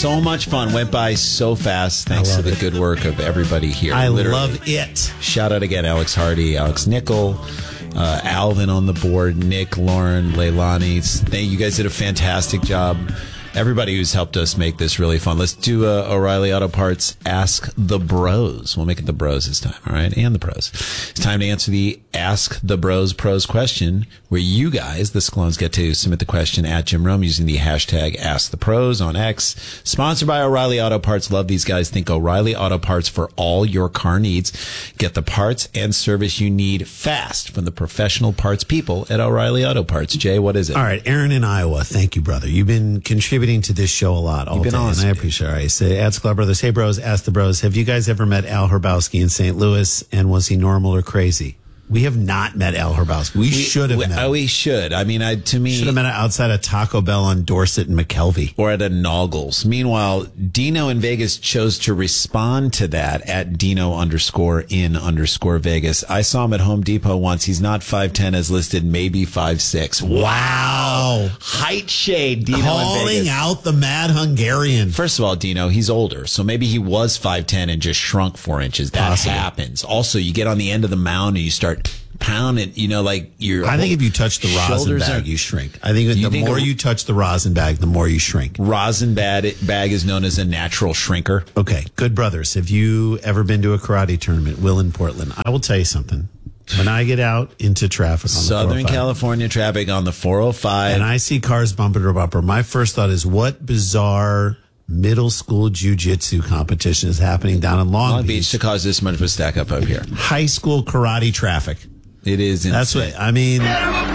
So much fun. Went by so fast thanks to the good work of everybody here. I love it. Shout out again, Alex Hardy, Alex Nickel, Alvin on the board, Nick, Lauren, Leilani. You guys did a fantastic job. Everybody who's helped us make this really fun. Let's do O'Reilly Auto Parts Ask the Bros. We'll make it the Bros this time, all right? And the Pros. It's time to answer the Ask the Bros Pros question, where you guys, the Scalones, get to submit the question at Jim Rome using the hashtag #AskThePros on X. Sponsored by O'Reilly Auto Parts. Love these guys. Think O'Reilly Auto Parts for all your car needs. Get the parts and service you need fast from the professional parts people at O'Reilly Auto Parts. Jay, what is it? All right, Aaron in Iowa. Thank you, brother. You've been contributing to this show a lot all You've been day, awesome. and I appreciate it. All right, say, Ad Sklar Brothers. Hey, bros, ask the bros. Have you guys ever met Al Herbowski in St. Louis, and was he normal or crazy? We have not met Al Herbowski. We should have met him. We should. I mean, to me... Should have met him outside of Taco Bell on Dorset and McKelvey. Or at a Noggles. Meanwhile, Dino in Vegas chose to respond to that at Dino_in_Vegas. I saw him at Home Depot once. He's not 5'10", as listed, maybe 5'6". Wow. Height shade, Dino in Calling Vegas. out the mad Hungarian. First of all, Dino, he's older, so maybe he was 5'10" and just shrunk 4 inches. That happens. Also, you get on the end of the mound and you start pounding, like your... I think if you touch the rosin bag, you shrink. I think the more you touch the rosin bag, the more you shrink. Rosin bag is known as a natural shrinker. Okay, good brothers. Have you ever been to a karate tournament? Will in Portland. I will tell you something. When I get out into traffic on the Southern 405, California traffic on the 405, and I see cars bumper to bumper, my first thought is, what bizarre middle school jiu-jitsu competition is happening down in Long Beach to cause this much of a stack up here? High school karate traffic. It is insane. That's what I mean.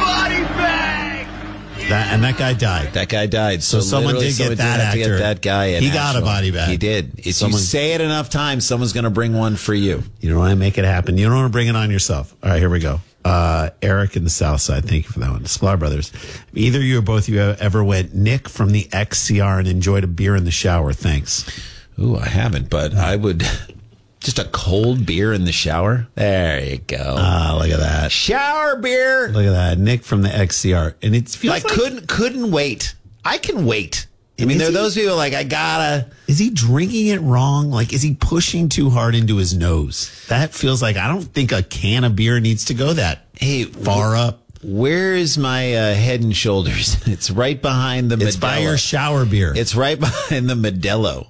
That guy died. That guy died. So someone did get that actor. That guy. He got a body bag. He did. If you say it enough times, someone's going to bring one for you. You don't want to make it happen. You don't want to bring it on yourself. All right, here we go. Eric in the South Side. Thank you for that one. Sklar Brothers. Either you or both of you ever went Nick from the XCR and enjoyed a beer in the shower? Thanks. Ooh, I haven't, but I would. Just a cold beer in the shower. There you go. Look at that. Shower beer. Look at that. Nick from the XCR. And it feels like couldn't wait. I can wait. I mean, there are those people like, I gotta. Is he drinking it wrong? Like, is he pushing too hard into his nose? That feels like, I don't think a can of beer needs to go that far up. Where is my Head and Shoulders? It's right behind the Modelo. It's by your shower beer. It's right behind the Modelo.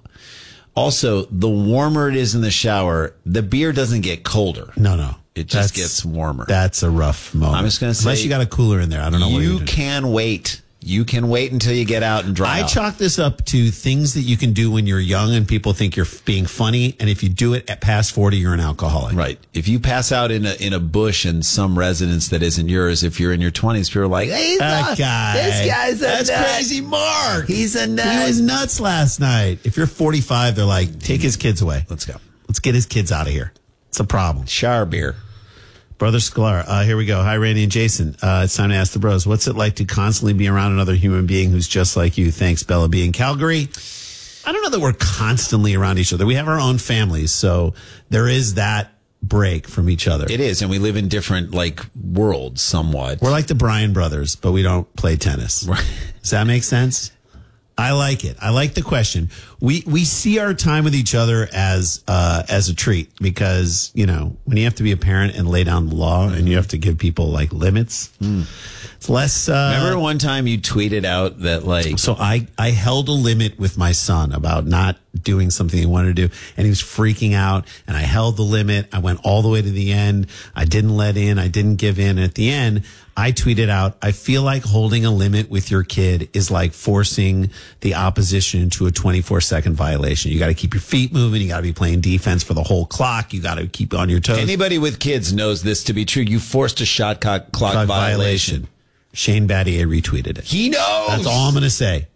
Also, the warmer it is in the shower, the beer doesn't get colder. No. It just gets warmer. That's a rough moment. I'm just going to say. Unless you got a cooler in there. I don't know what you can wait. You can wait until you get out and dry out. I chalk this up to things that you can do when you're young and people think you're being funny. And if you do it at past 40, you're an alcoholic. Right. If you pass out in a bush in some residence that isn't yours, if you're in your 20s, people are like, hey, this guy's that's nut. Crazy Mark. He's a nut. He was nuts last night. If you're 45, they're like, take his kids away. Let's go. Let's get his kids out of here. It's a problem. Shower beer. Brother Sklar, here we go. Hi, Randy and Jason. It's time to ask the bros. What's it like to constantly be around another human being who's just like you? Thanks, Bella B. in Calgary. I don't know that we're constantly around each other. We have our own families, so there is that break from each other. It is, and we live in different, worlds somewhat. We're like the Bryan brothers, but we don't play tennis. Right. Does that make sense? I like it. I like the question. We see our time with each other as a treat because, when you have to be a parent and lay down the law and you have to give people limits, it's less. Remember one time you tweeted out that So I held a limit with my son about not doing something he wanted to do, and he was freaking out, and I held the limit. I went all the way to the end. I didn't let in. I didn't give in. At the end, I tweeted out, I feel like holding a limit with your kid is like forcing the opposition into a 24-second violation. You got to keep your feet moving. You got to be playing defense for the whole clock. You got to keep on your toes. Anybody with kids knows this to be true. You forced a shot clock violation. Shane Battier retweeted it. He knows. That's all I'm going to say.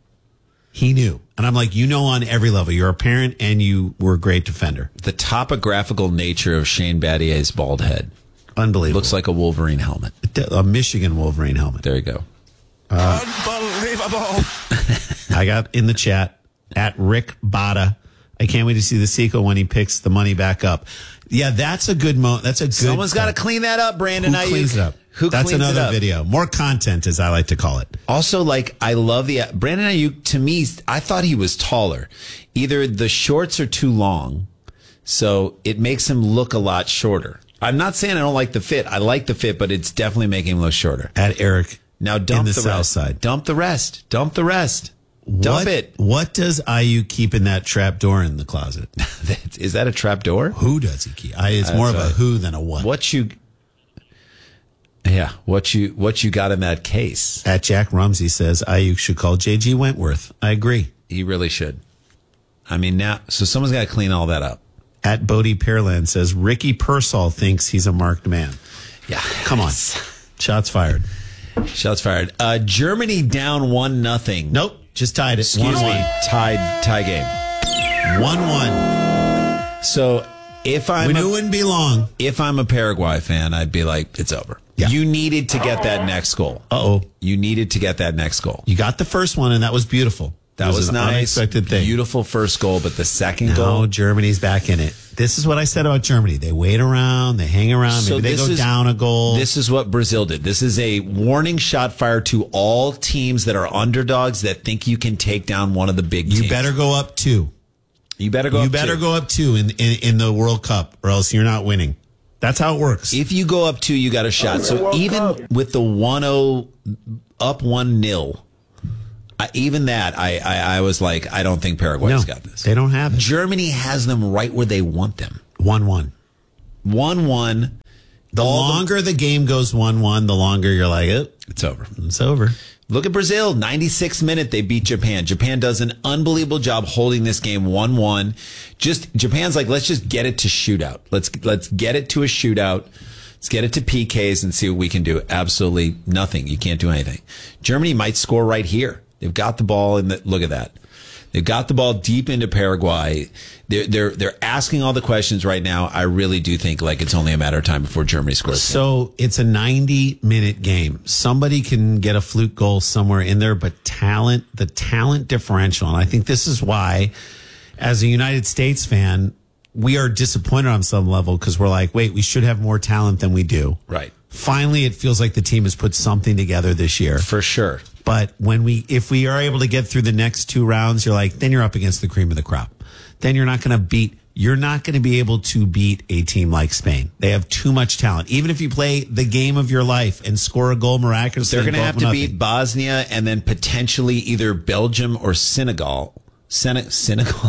He knew. And I'm like, on every level. You're a parent and you were a great defender. The topographical nature of Shane Battier's bald head. Unbelievable. Looks like a Wolverine helmet. A Michigan Wolverine helmet. There you go. Unbelievable. I got in the chat at Rick Bada. I can't wait to see the sequel when he picks the money back up. Yeah, that's a good moment. That's a good. Someone's got to clean that up, Brandon. Who cleans it up? That's cleans it another up? video. More content, as I like to call it. Also, like, I love Brandon Ayuk. To me, I thought he was taller. Either the shorts are too long, so it makes him look a lot shorter. I'm not saying I don't like the fit. I like the fit, but it's definitely making him look shorter. At Eric, Now dump in the the South rest. Side. Dump the rest. Dump the rest. Dump it. What does IU keep in that trap door in the closet? Is that a trap door? Who does he keep? It's more of a who than a what. What you got in that case? At Jack Rumsey says IU should call JG Wentworth. I agree. He really should. I mean, now, so someone's got to clean all that up. At Bodie Pearland says Ricky Pearsall thinks he's a marked man. Yeah. Come on. Shots fired. Shots fired. Germany down 1-0. Nope. Just tied it. Excuse me. Tie game. 1-1. So if We knew it wouldn't be long. if I'm a Paraguay fan, I'd be like, it's over. Yeah. You needed to get that next goal. Uh-oh. You needed to get that next goal. You got the first one, and that was beautiful. That was an nice. unexpected thing. Beautiful first goal, but the second Now goal. Germany's back in it. This is what I said about Germany. They wait around, they hang around, So maybe they this go is- down a goal. This is what Brazil did. This is a warning shot fired to all teams that are underdogs that think you can take down one of the big teams. You better go up 2. You better go up 2. in the World Cup, or else you're not winning. That's how it works. If you go up 2, you got a shot. So even with the 1-0, up 1-0, even that, I was like, I don't think Paraguay's got this. They don't have it. Germany has them right where they want them. 1-1. 1-1. The longer the game goes 1-1, the longer you're like, It's over. it's over. Look at Brazil, 96th minute, they beat Japan. Japan does an unbelievable job holding this game 1-1. Japan's like, let's just get it to shootout. Let's get it to a shootout. Let's get it to PKs and see what we can do. Absolutely nothing. You can't do anything. Germany might score right here. They've got the ball look at that. They've got the ball deep into Paraguay. They're asking all the questions right now. I really do think like it's only a matter of time before Germany scores. So it's a 90-minute game. Somebody can get a fluke goal somewhere in there, but the talent differential, and I think this is why, as a United States fan, we are disappointed on some level because we're like, wait, we should have more talent than we do. Right. Finally, it feels like the team has put something together this year. For sure. But if we are able to get through the next 2 rounds, then you're up against the cream of the crop. Then you're not going to be able to beat a team like Spain. They have too much talent. Even if you play the game of your life and score a goal miraculously, They're going to have to beat Bosnia and then potentially either Belgium or Senegal. Senegal.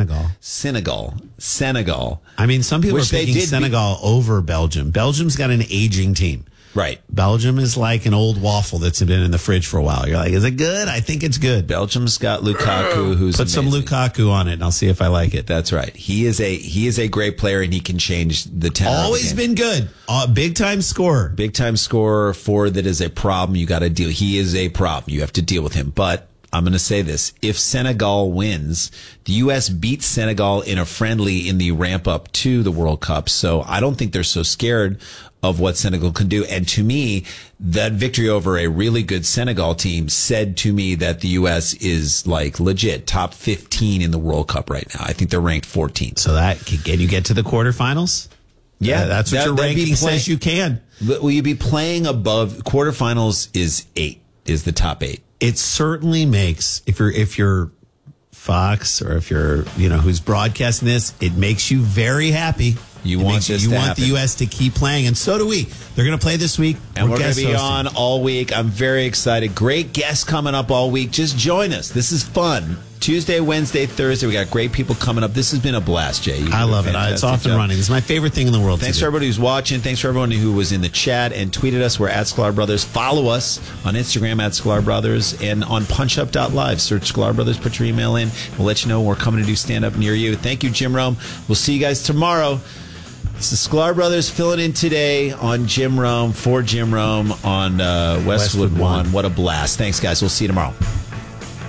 I mean, some people Which are they picking did Senegal over Belgium. Belgium's got an aging team. Right. Belgium is like an old waffle that's been in the fridge for a while. You're like, is it good? I think it's good. Belgium's got Lukaku, who's Put some amazing. Lukaku on it, and I'll see if I like it. That's right. He is a great player, and he can change the tenor. Always of the game. been good. Big time scorer. Big time scorer. Forward that is a problem. You got to deal. He is a problem. You have to deal with him. But I'm going to say this: if Senegal wins, the U.S. beats Senegal in a friendly in the ramp up to the World Cup. So I don't think they're so scared of what Senegal can do. And to me, that victory over a really good Senegal team said to me that the U.S. is like legit top 15 in the World Cup right now. I think they're ranked 14th. So can you get to the quarterfinals? Yeah, that's what your ranking says you can. Will you be playing above quarterfinals? Is the top 8? It certainly makes if you're Fox or if you're who's broadcasting this, it makes you very happy. You want the U.S. to keep playing, and so do we. They're going to play this week, and we're going to be hosting on all week. I'm very excited. Great guests coming up all week. Just join us. This is fun. Tuesday, Wednesday, Thursday. We got great people coming up. This has been a blast, Jay. I love it. It's off and running. This is my favorite thing in the world. Thanks for everybody who's watching. Thanks for everyone who was in the chat and tweeted us. We're at Sklar Brothers. Follow us on Instagram at Sklar Brothers and on punchup.live. Search Sklar Brothers. Put your email in. We'll let you know when we're coming to do stand-up near you. Thank you, Jim Rome. We'll see you guys tomorrow. It's the Sklar Brothers filling in today on Jim Rome, for Jim Rome on Westwood 1. What a blast. Thanks, guys. We'll see you tomorrow.